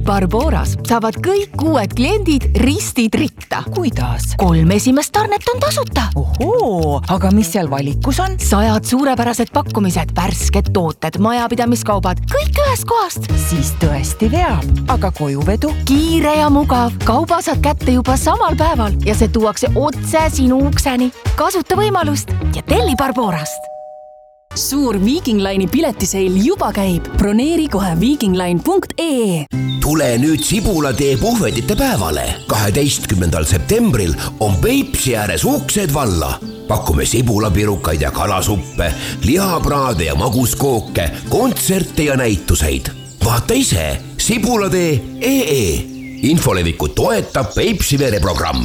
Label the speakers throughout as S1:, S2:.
S1: Barboras saavad kõik uued kliendid ristid ritta.
S2: Kuidas?
S1: 3 esimest tarnet on tasuta.
S2: Ohoo, aga mis seal valikus on?
S1: 100 suurepärased pakkumised, värsked tooted, majapidamiskaubad, kõik ühest kohast.
S2: Siis tõesti veab, aga kojuvedu?
S1: Kiire ja mugav, kauba saad kätte juba samal päeval ja see tuuakse otse sinu ukseni. Kasuta võimalust ja telli Barborast.
S3: Suur Viking Line'i piletiseil juba käib. Broneeri kohe vikingline.ee.
S4: Tule nüüd Sibulatee puhvetite päevale. 12. septembril on Peipsi ääres uksed valla. Pakume sibulapirukaid ja kalasuppe, lihapraade ja maguskooke, kontserte ja näituseid. Vaata ise sibulatee.ee. Infolevikut toetab Peipsi vereprogramm.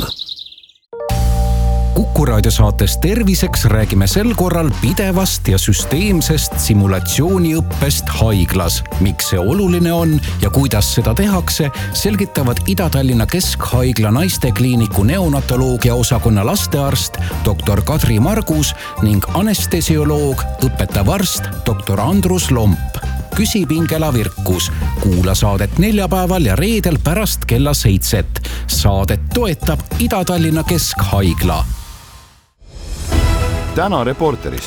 S5: Kuku raadiosaates Terviseks räägime sel korral pidevast ja süsteemsest simulatsiooniõppest haiglas. Miks see oluline on ja kuidas seda tehakse, selgitavad Ida-Tallinna Keskhaigla naistekliiniku neonatoloogia osakonna lastearst dr. Kadri Margus ning anestesioloog, õpetav arst dr. Andrus Lomp. Küsi Pingela Virkus. Kuula saadet neljapäeval ja reedel pärast kella 7. Saadet toetab Ida-Tallinna Keskhaigla.
S6: Täna Reporteris.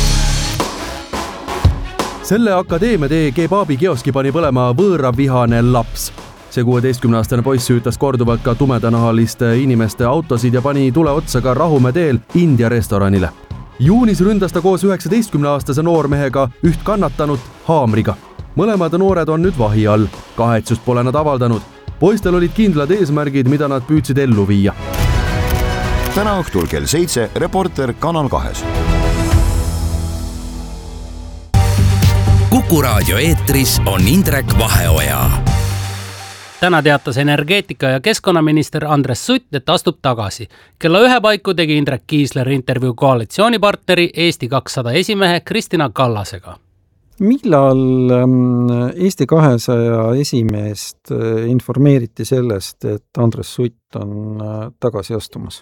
S7: Selle akadeemia tee kebaabi kioski pani põlema võõravihane laps. See 16-aastane poiss süütas korduvalt ka tumedanahaliste inimeste autosid ja pani tule otsa ka Rahumäe teel India restoranile. Juunis ründas ta koos 19-aastase noormehega üht kannatanut haamriga. Mõlemad noored on nüüd vahi all. Kahetsust pole nad avaldanud. Poistel olid kindlad eesmärgid, mida nad püüdsid ellu viia.
S6: Täna õhtul kell 7 Reporter Kanal 2.
S4: Kuku raadio eetris on Indrek Vaheoja.
S8: Täna teatas energeetika- ja keskkonnaminister Andres Sutt, et astub tagasi. Kella 1 paiku tegi Indrek Kiisler intervjuu koalitsioonipartneri Eesti 200 esimehe Kristina Kallasega.
S9: Millal Eesti 200 esimeest informeeriti sellest, et Andres Sutt on tagasi astumas?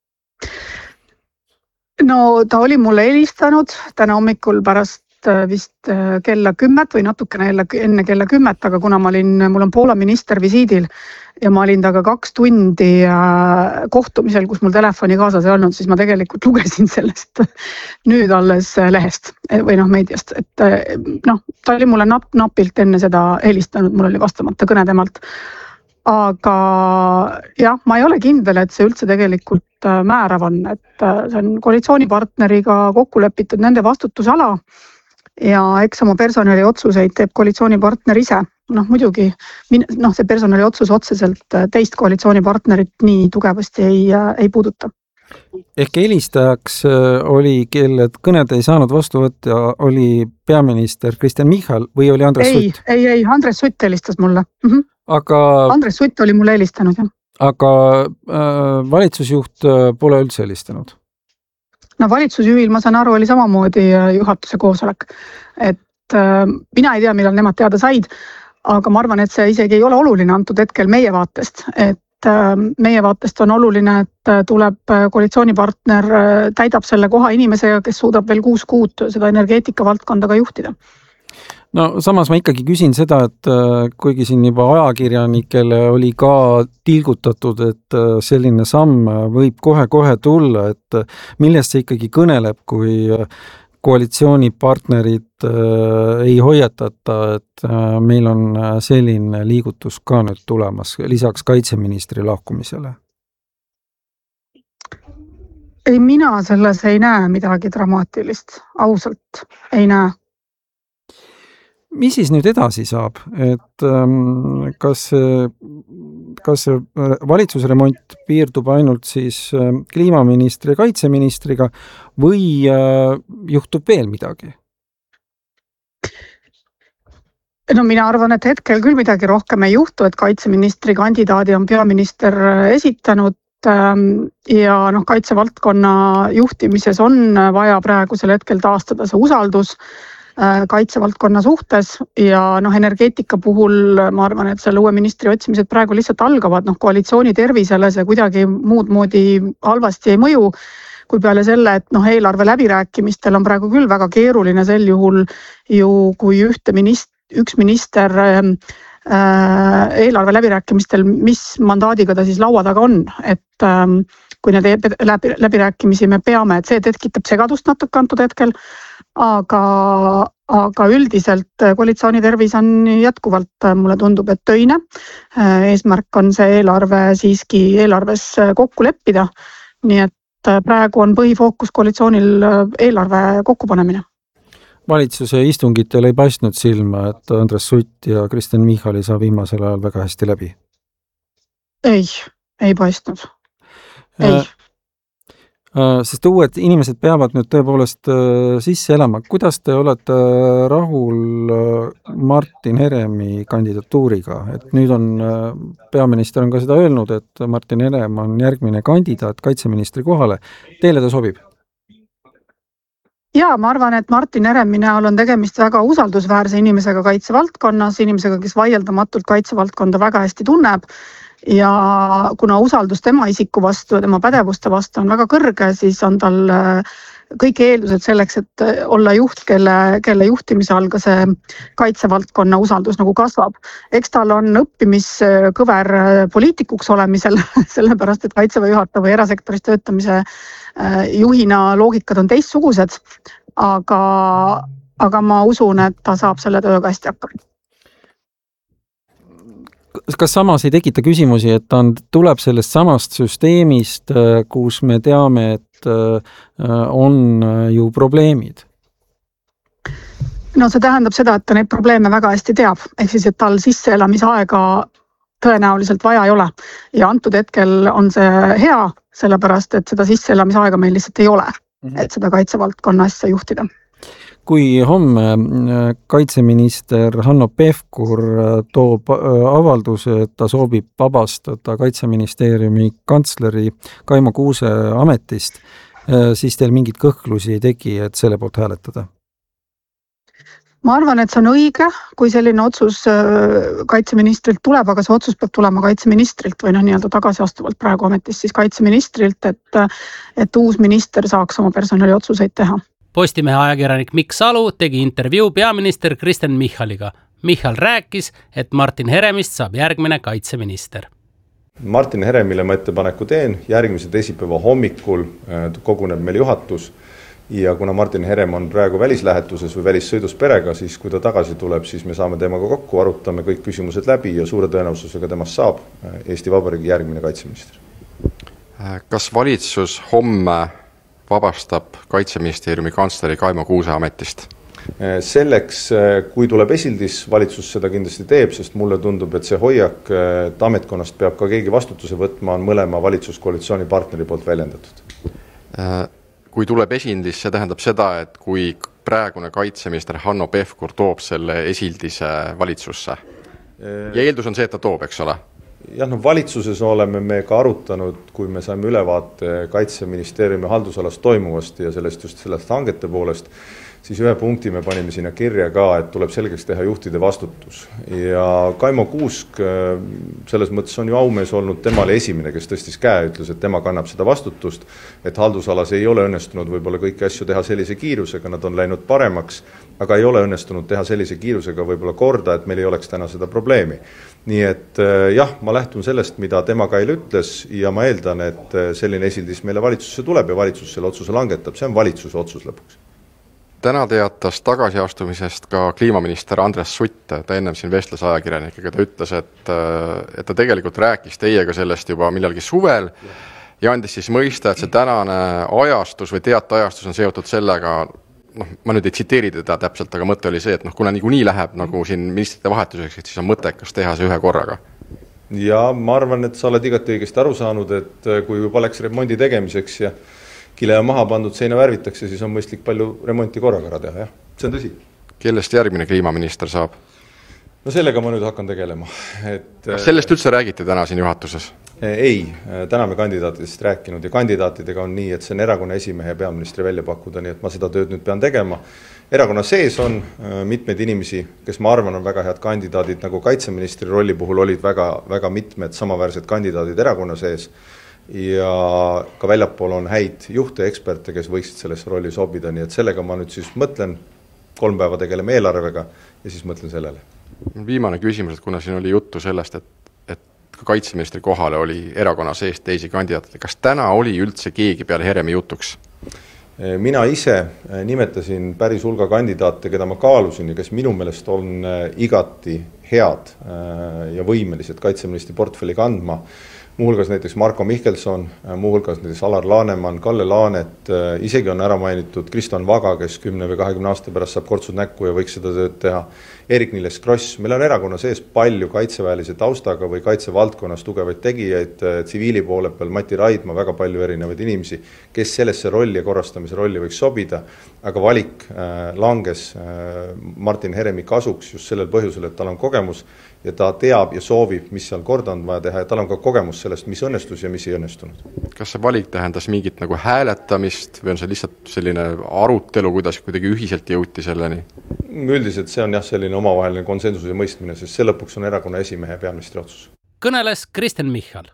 S10: No ta oli mulle helistanud täna hommikul pärast vist kella 10 või natukene enne kella 10, aga kuna mul on Poola minister visiidil ja ma olin taga 2 tundi kohtumisel, kus mul telefoni kaasas ei olnud, siis ma tegelikult lugesin sellest nüüd alles lehest või meediast. Et, ta oli mulle napilt enne seda helistanud, mul oli vastamata kõne temalt. Aga jah, ma ei ole kindel, et see üldse tegelikult määrav on, et see on koalitsioonipartneriga kokku lepitud nende vastutusala ja eks oma personali otsuseid teeb koalitsioonipartner ise. Muidugi, see personali otsus otseselt teist koalitsioonipartnerit nii tugevasti ei puuduta.
S9: Ehk helistajaks oli, kelle kõned ei saanud vastu võtta, oli peaminister Kristen Michal või oli Andres Sutt?
S10: Ei, Andres Sutt helistas mulle.
S9: Aga
S10: Andres Sutt oli mulle helistanud, jah.
S9: Aga valitsusjuht pole üldse helistanud?
S10: Valitsusjuhil, ma saan aru, oli samamoodi juhatuse koosolek. Et mina ei tea, millal nemad teada said, aga ma arvan, et see isegi ei ole oluline antud hetkel meie vaatest. Et meie vaatest on oluline, et tuleb koalitsioonipartner, täidab selle koha inimesega, kes suudab veel 6 kuud seda energeetika valdkonda ka juhtida.
S9: No samas ma ikkagi küsin seda, et kuigi siin juba ajakirjanikele oli ka tilgutatud, et selline samm võib kohe tulla, et millest see ikkagi kõneleb, kui koalitsioonipartnerid ei hoiatata, et meil on selline liigutus ka nüüd tulemas, lisaks kaitseministri lahkumisele?
S10: Ei, mina selles ei näe midagi dramaatilist, ausalt ei näe.
S9: Mis siis nüüd edasi saab, et kas see valitsusremont piirdub ainult siis kliimaministri ja kaitseministriga või juhtub veel midagi?
S10: No mina arvan, et hetkel küll midagi rohkem ei juhtu, et kaitseministri kandidaadi on peaminister esitanud ja kaitsevaldkonna juhtimises on vaja praegusel hetkel taastada see usaldus kaitsevaldkonna suhtes ja energeetika puhul ma arvan, et selle uue ministri otsimised praegu lihtsalt algavad, koalitsiooni tervisele see kuidagi muud moodi halvasti ei mõju, kui peale selle, et eelarve läbirääkimistel on praegu küll väga keeruline sel juhul ju, kui üks minister eelarve läbirääkimistel, mis mandaadiga ta siis laua taga on, et kui need läbirääkimisi me peame, et see tekitab segadust natuke antud hetkel, aga üldiselt koalitsiooni tervis on jätkuvalt, mulle tundub, et töine. Eesmärk on see eelarve siiski eelarves kokku leppida, nii et praegu on põhifookus koalitsioonil eelarve kokkupanemine.
S9: Valitsuse istungitel ei paistnud silma, et Andres Sutt ja Kristen Michal ei saa viimasel ajal väga hästi läbi?
S10: Ei paistnud. Ei.
S9: Sest uued inimesed peavad nüüd tõepoolest sisse elama. Kuidas te olete rahul Martin Heremi kandidatuuriga? Et nüüd on, peaminister on ka seda öelnud, et Martin Herem on järgmine kandidaat kaitseministri kohale. Teile ta sobib?
S10: Ja ma arvan, et Martin Heremi näol on tegemist väga usaldusväärse inimesega kaitsevaldkonnas, inimesega, kes vaieldamatult kaitsevaldkonda väga hästi tunneb. Ja kuna usaldus tema isiku vastu ja tema pädevuste vastu on väga kõrge, siis on tal kõik eeldused selleks, et olla juht, kelle juhtimise all ka see kaitsevaldkonna usaldus nagu kasvab. Eks tal on õppimiskõver poliitikuks olemisel, sellepärast, et kaitseväe juhataja või erasektoris töötamise juhina loogikad on teistsugused, aga ma usun, et ta saab selle tööga hästi hakkama.
S9: Kas samas ei tekita küsimusi, et ta tuleb sellest samast süsteemist, kus me teame, et on ju probleemid?
S10: No see tähendab seda, et ta neid probleeme väga hästi teab, ehk siis, et tal sisseelamisaega tõenäoliselt vaja ei ole. Ja antud hetkel on see hea, sellepärast, et seda sisseelamisaega meil lihtsalt ei ole, et seda kaitsevaldkonna asja juhtida.
S9: Kui homme kaitseminister Hanno Pevkur toob avalduse, et ta soovib vabastada kaitseministeeriumi kantsleri Kaimo Kuuse ametist, siis teil mingit kõhklusi ei teki, et selle poolt hääletada?
S10: Ma arvan, et see on õige, kui selline otsus kaitseministrilt tuleb, aga see otsus peab tulema kaitseministrilt või nii-öelda tagasiastuvalt praegu ametist siis kaitseministrilt, et uus minister saaks oma personali otsuseid teha.
S8: Postimehe ajakirjanik Mikk Salu tegi intervjuu peaminister Kristen Michaliga. Michal rääkis, et Martin Heremist saab järgmine kaitseminister.
S11: Martin Heremile ma ettepaneku teen, järgmise teisipäeva hommikul koguneb meil juhatus ja kuna Martin Herem on praegu välislähetuses või välissõidus perega, siis kui ta tagasi tuleb, siis me saame temaga kokku, arutame kõik küsimused läbi ja suure tõenäosusega temast saab Eesti Vabariigi järgmine kaitseminister.
S12: Kas valitsus homme vabastab kaitseministeeriumi kantsleri Kaimo Kuuse ametist?
S11: Selleks, kui tuleb esildis, valitsus seda kindlasti teeb, sest mulle tundub, et see hoiak, et ametkonnast peab ka keegi vastutuse võtma, on mõlema valitsuskoalitsiooni partneri poolt väljendatud.
S12: Kui tuleb esildis, see tähendab seda, et kui praegune kaitseminister Hanno Pevkur toob selle esildise valitsusse. Ja eeldus on see, et ta toob, eks ole?
S11: Jah, valitsuses oleme me ka arutanud, kui me saime ülevaate kaitseministeeriumi haldusalast toimuvast ja sellest hangete poolest, siis ühe punkti me panime sinna kirja ka, et tuleb selgeks teha juhtide vastutus. Ja Kaimo Kuusk selles mõttes on ju aumees olnud, tema oli esimene, kes tõstis käe, ütles, et tema kannab seda vastutust, et haldusalas ei ole õnnestunud võib-olla kõiki asju teha sellise kiirusega, nad on läinud paremaks, aga ei ole õnnestunud teha sellise kiirusega võib-olla korda, et meil ei oleks täna seda probleemi. Nii et jah, ma lähtun sellest, mida tema ka ütles ja ma eeldan, et selline esildis meile valitsusse tuleb ja valitsus selle otsuse langetab, see on valitsuse otsus lõpuks.
S12: Täna teatas tagasiastumisest ka kliimaminister Andres Sutt, ta ennem siin vestles ajakirjanikega, ta ütles, et ta tegelikult rääkis teiega sellest juba millalgi suvel ja andis siis mõista, et see tänane ajastus või teateajastus on seotud sellega, ma nüüd ei tsiteeri teda täpselt, aga mõte oli see, et kuna nii läheb nagu siin ministrite vahetuseks, et siis on mõttekas teha see ühe korraga.
S11: Ja ma arvan, et sa oled igati õigesti aru saanud, et kui juba läks remondi tegemiseks ja kile on maha pandud, seina värvitakse, siis on mõistlik palju remonti korraga ära teha, jah. See on tõsi.
S12: Kellest järgmine kliimaminister saab?
S11: No sellega ma nüüd hakkan tegelema.
S12: Kas sellest üldse räägiti täna siin juhatuses?
S11: Ei, täna me kandidaatidest rääkinud ja kandidaatidega on nii, et see on erakonna esimehe ja peaministri välja pakkuda, nii et ma seda tööd nüüd pean tegema. Erakonna sees on mitmeid inimesi, kes ma arvan on väga head kandidaadid, nagu kaitseministri rolli puhul olid väga mitmed samaväärsed kandidaadid erakonna sees ja ka väljapool on häid juhte ja eksperte, kes võiksid sellesse rolli sobida, nii et sellega ma nüüd siis mõtlen, 3 päeva tegeleme eelarvega ja siis mõtlen sellele.
S12: Viimane küsimus, et kuna siin oli juttu sellest, et ka kaitseministri kohale oli erakonna sees teisi kandidaate, kas täna oli üldse keegi peale Heremi jutuks?
S11: Mina ise nimetasin päris hulga kandidaate, keda ma kaalusin ja kes minu meelest on igati head ja võimelised kaitseministri portfelli kandma. Muuhulgas näiteks Marko Mihkelson, muuhulgas näiteks Alar Laneman, Kalle Laanet, isegi on ära mainitud Kristjan Vaga, kes 10 või 20 aasta pärast saab kortsud näkku ja võiks seda tööd teha. Eerik-Niiles Kross, meil on erakonna sees palju kaitseväelise taustaga või kaitsevaldkonnas tugevaid tegijaid, tsiviili poole peal Mati Raidma, väga palju erinevaid inimesi, kes sellesse rolli ja korrastamise rolli võiks sobida, aga valik langes Martin Heremi kasuks just sellel põhjusel, et tal on kogemus ja ta teab ja soovib, mis seal korda on vaja teha ja tal on ka kogemus sellest, mis õnnestus ja mis ei õnnestunud.
S12: Kas see valik tähendas mingit nagu hääletamist või on see lihtsalt selline arutelu, kuidas kuidagi ühiselt jõuti selleni?
S11: Üldiselt see on jah selline omavaheline konsensuse mõistmine, sest see lõpuks on erakonna esimehe ja peaministri otsus.
S8: Kõneles Kristen Michal.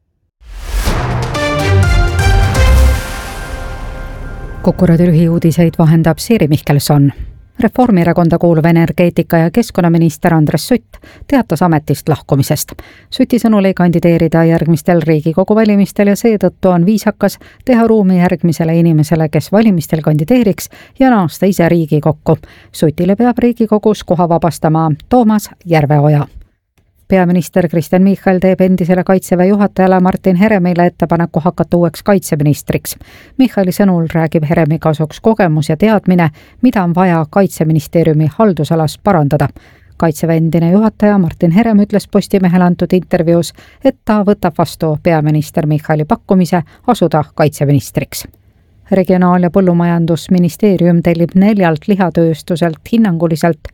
S13: Kuku raadio lühiuudiseid vahendab Siiri Mihkelson. Reformierakonda kuuluv energeetika- ja keskkonnaminister Andres Sutt teatas ametist lahkumisest. Suti sõnul ei kandideerida järgmistel Riigikogu valimistel ja seetõttu on viisakas teha ruumi järgmisele inimesele, kes valimistel kandideeriks ja naasta ise Riigikokku. Sutile peab Riigikogus koha vabastama Toomas Järveoja. Peaminister Kristen Michal teeb endisele kaitseväe juhatajale Martin Heremile ettepaneku hakata uueks kaitseministriks. Michali sõnul räägib Heremi kasuks kogemus ja teadmine, mida on vaja kaitseministeeriumi haldusalas parandada. Kaitseväe endine juhataja Martin Herem ütles Postimehele antud intervjuus, et ta võtab vastu peaminister Michali pakkumise asuda kaitseministriks. Regionaal- ja põllumajandusministeerium tellib 4 lihatööstuselt hinnanguliselt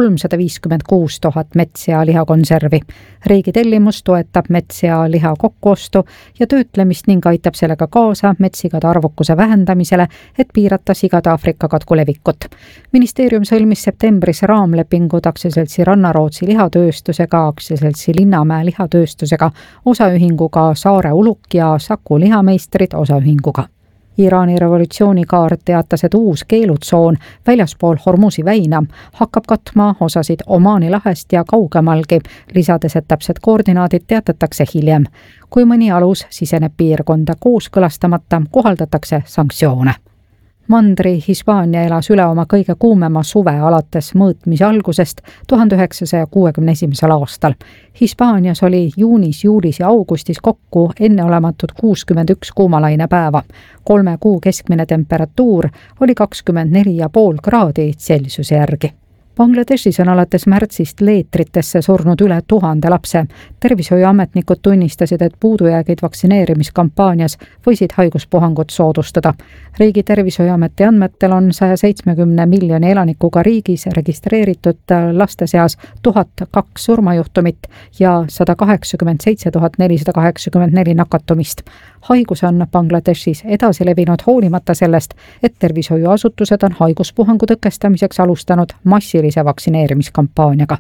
S13: 356 000 mets- ja lihakonservi. Riigi tellimus toetab mets- ja liha kokkuostu ja töötlemist ning aitab sellega kaasa metsigade arvukuse vähendamisele, et piirata sigade Aafrika katku levikut. Ministeerium sõlmis septembris raamlepingud aktsiaseltsi Rannarootsi lihatööstusega, aktsiaseltsi Linnamäe lihatööstusega, osaühinguga Saare Uluk ja Saku lihameistrid osaühinguga. Iraani revolutsioonikaart teatas, et uus keelutsoon väljaspool Hormuzi väina hakkab katma osasid Omaani lahest ja kaugemalgi, lisades, et täpsed koordinaadid teatatakse hiljem. Kui mõni alus siseneb piirkonda kooskõlastamata, kohaldatakse sanktsioone. Mandri Hispaania elas üle oma kõige kuumema suve alates mõõtmise algusest 1961. aastal. Hispaanias oli juunis, juulis ja augustis kokku enneolematud 61 kuumalaine päeva. 3 kuu keskmine temperatuur oli 24,5 kraadi Celsiuse järgi. Bangladeshis on alates märtsist leetritesse surnud üle 1000 lapse. Tervishoiuametnikud tunnistasid, et puudujäägid vaktsineerimiskampaanias võisid haiguspuhangut soodustada. Riigi tervishoiuameti andmetel on 170 miljoni elanikuga riigis registreeritud laste seas 1002 surmajuhtumit ja 187 484 nakatumist. Haigus on Bangladeshis edasi levinud hoolimata sellest, et tervishoiuasutused on haiguspuhangu tõkestamiseks alustanud massilise vaktsineerimiskampaaniaga.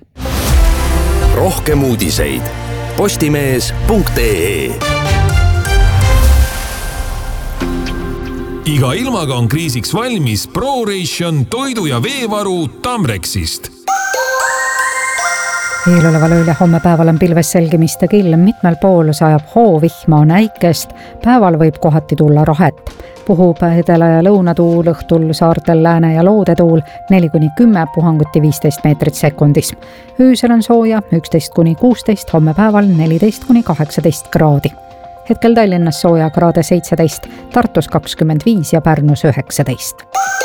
S4: Rohkem uudiseid postimees.ee.
S14: Iga ilmaga on kriisiks valmis ProRation toidu- ja veevaru Tamrexist.
S13: Eeloleval ööl ja homme päeval on pilves selgimiste kilm, mitmel pool sajab hoovihma, on äikest, päeval võib kohati tulla rahet. Puhub edela- ja lõunatuul, õhtul saartel lääne- ja loodetuul 4-10, puhanguti 15 meetrit sekundis. Öösel on sooja 11-16, homme päeval 14-18 kraadi. Hetkel Tallinnas sooja kraade 17, Tartus 25 ja Pärnus 19.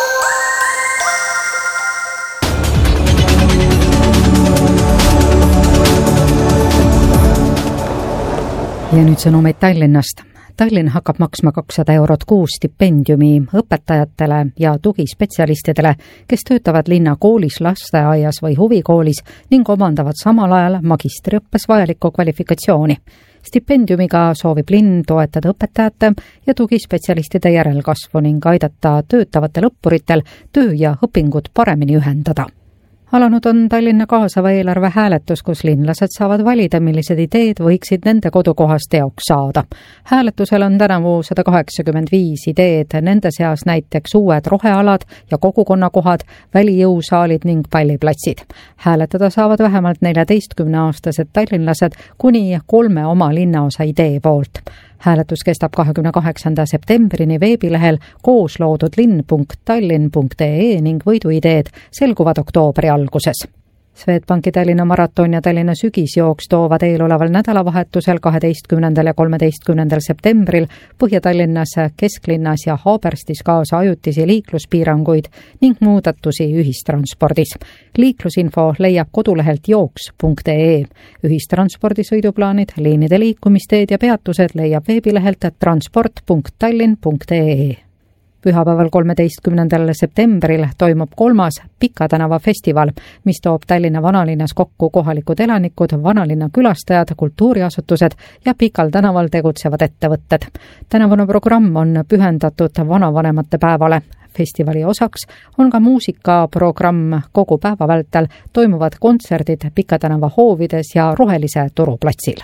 S13: Ja nüüd sõnumeid Tallinnast. Tallinn hakkab maksma 200 eurot kuus stipendiumi õpetajatele ja tugispetsialistidele, kes töötavad linna koolis, lasteaias või huvikoolis ning omandavad samal ajal magistriõppes vajalikku kvalifikatsiooni. Stipendiumiga soovib linn toetada õpetajate ja tugispetsialistide järelkasvu ning aidata töötavatel õppuritel töö ja õpingud paremini ühendada. Alanud on Tallinna kaasava eelarve hääletus, kus linlased saavad valida, millised ideed võiksid nende kodukohas teoks saada. Hääletusel on tänavu 185 ideed, nende seas näiteks uued rohealad ja kogukonnakohad, välijõusaalid ning palliplatsid. Hääletada saavad vähemalt 14-aastased tallinlased kuni 3 oma linnaosa idee poolt. Hääletus kestab 28. septembrini veebilehel koosloodudlinn.tallinn.ee ning võiduideed selguvad oktoobri alguses. Swedbanki Tallinna maraton ja Tallinna sügisjooks toovad eeloleval nädalavahetusel 12. ja 13. septembril Põhja-Tallinnas, Kesklinnas ja Haaberstis kaasa ajutisi liikluspiiranguid ning muudatusi ühistranspordis. Liiklusinfo leiab kodulehelt jooks.ee. Ühistranspordisõiduplaanid, liinide liikumisteed ja peatused leiab veebilehelt transport.tallinn.ee. Pühapäeval 13. septembril toimub 3. Pika tänava festival, mis toob Tallinna vanalinnas kokku kohalikud elanikud, vanalinna külastajad, kultuuriasutused ja Pikal tänaval tegutsevad ettevõtted. Tänavune programm on pühendatud vanavanemate päevale. Festivali osaks on ka muusikaprogramm kogu päeva vältel, toimuvad kontserdid Pika tänava hoovides ja Rohelise turu platsil.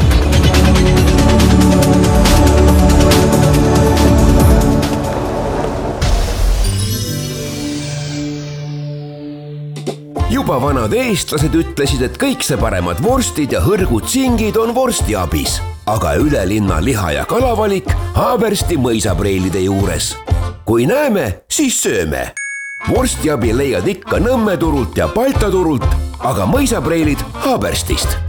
S4: Juba vanad eestlased ütlesid, et kõik see paremad vorstid ja hõrgud singid on vorstiabis, aga üle linna liha- ja kalavalik Haabersti mõisapreilide juures. Kui näeme, siis sööme. Vorstiabi leiad ikka Nõmme turult ja Balta turult, aga mõisapreilid Haaberstist.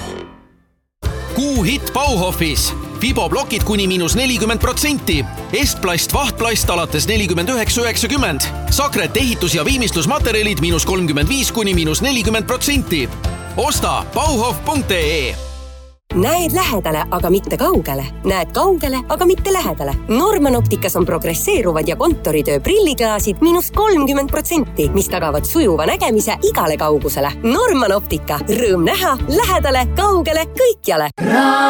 S15: Kuuhitt Bauhofis. Fiboblokid kuni -40%. Estplast, vahtplast alates 49,90. Sakret ehitus- ja viimistlusmaterjalid -35 kuni -40%. Osta bauhof.ee.
S16: Näed lähedale, aga mitte kaugele. Näed kaugele, aga mitte lähedale. Norman Opticas on progresseeruvad ja kontoritöö prilliklaasid -30%, mis tagavad sujuva nägemise igale kaugusele. Norman Optica. Rõõm näha, lähedale, kaugele, kõikjale.